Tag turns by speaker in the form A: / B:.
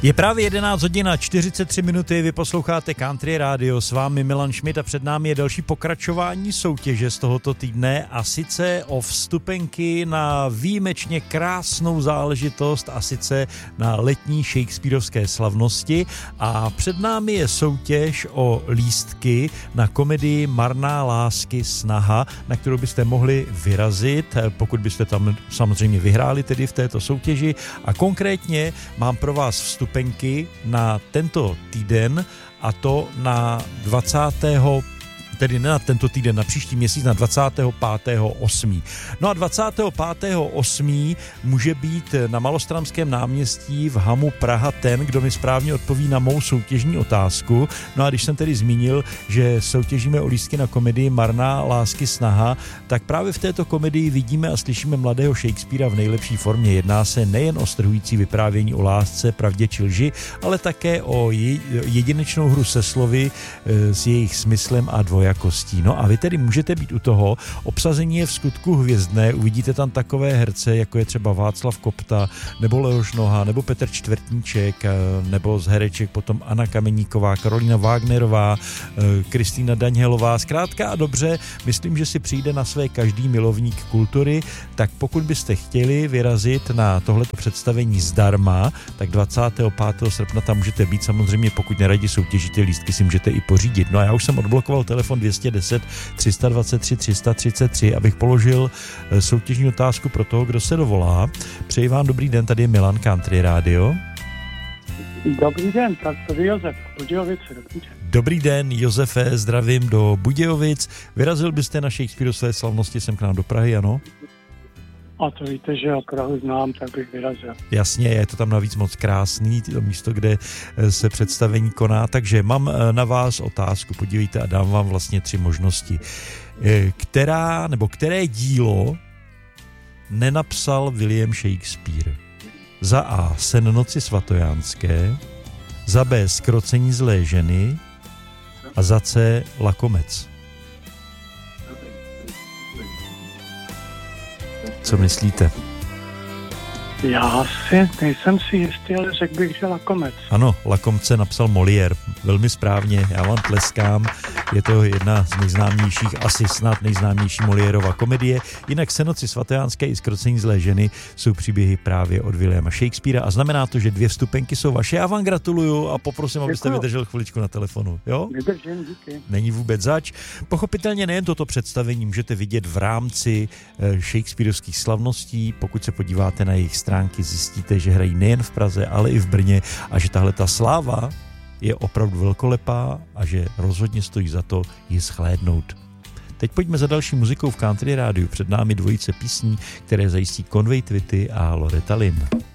A: Je právě 11 hodin a 43 minuty, vy posloucháte Country Radio, s vámi Milan Šmit a před námi je další pokračování soutěže z tohoto týdne a sice o vstupenky na výjimečně krásnou záležitost a sice na letní shakespearovské slavnosti a před námi je soutěž o lístky na komedii Marná lásky snaha, na kterou byste mohli vyrazit, pokud byste tam samozřejmě vyhráli tedy v této soutěži a konkrétně mám pro vás vstupenky na tento týden a to na 20. tedy ne na tento týden, na příští měsíc, na 25.8. No a 25.8. může být na Malostranském náměstí v Hamu Praha ten, kdo mi správně odpoví na mou soutěžní otázku. No a když jsem tedy zmínil, že soutěžíme o lístky na komedii Marná lásky snaha, tak právě v této komedii vidíme a slyšíme mladého Shakespearea v nejlepší formě. Jedná se nejen o strhující vyprávění o lásce, pravdě či lži, ale také o jedinečnou hru se slovy s jejich smyslem a dvojakostí. No a vy tedy můžete být u toho, obsazení je v skutku hvězdné, uvidíte tam takové herce, jako je třeba Václav Kopta, nebo Leoš Noha, nebo Petr Čtvrtníček, nebo z hereček potom Anna Kameníková, Karolína Wagnerová, Kristýna Danielová. Zkrátka a dobře, myslím, že si přijde na své každý milovník kultury, tak pokud byste chtěli vyrazit na tohleto představení zdarma, tak 25. srpna tam můžete být, samozřejmě pokud neradi soutěžíte, lístky si můžete i pořídit. No a já už jsem odblokoval telefon 210 323 333, abych položil soutěžní otázku pro toho, kdo se dovolá. Přeji vám dobrý den, tady je Milan, Country Radio.
B: Dobrý den, tak tady Josef, Budějovice, dobrý den.
A: Dobrý den, Josefe, zdravím do Budějovic. Vyrazil byste na Shakespearovské slavnosti sem k nám do Prahy, ano?
B: A to víte, že já Prahu znám, tak bych vyrazil.
A: Jasně, je to tam navíc moc krásný, to místo, kde se představení koná, takže mám na vás otázku, podívejte a dám vám vlastně 3 možnosti. Které dílo nenapsal William Shakespeare? Za A. Sen noci svatojánské, za B. Zkrocení zlé ženy a za C. Lakomec. Co myslíte?
B: Já si nejsem si jistý, ale řekl bych, že Lakomec.
A: Ano, Lakomce napsal Molière, velmi správně, já vám tleskám, je to jedna z nejznámějších, asi snad nejznámější Moliérova komedie, jinak Senoci svatojánské i Zkrocení zlé ženy jsou příběhy právě od Williama Shakespearea a znamená to, že 2 vstupenky jsou vaše, já vám gratuluju a poprosím, abyste vydržel chviličku na telefonu, jo?
B: Vydržím, díky.
A: Není vůbec zač. Pochopitelně nejen toto představení můžete vidět v rámci shakespearovských slavností, pokud se podíváte na jejich stránky, zjistíte, že hrají nejen v Praze, ale i v Brně a že tahle ta sláva je opravdu velkolepá a že rozhodně stojí za to ji shlédnout. Teď pojďme za další muzikou v Country Rádiu. Před námi dvojice písní, které zajistí Conway Twitty a Loretta Lynn.